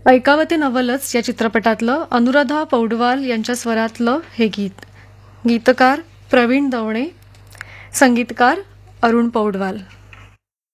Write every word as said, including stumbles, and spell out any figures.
ऐकावं ते नवलच या चित्रपटातलं अनुराधा पौडवाल यांच्या स्वरातलं हे गीत. गीतकार प्रवीण दवणे, संगीतकार अरुण पौडवाल.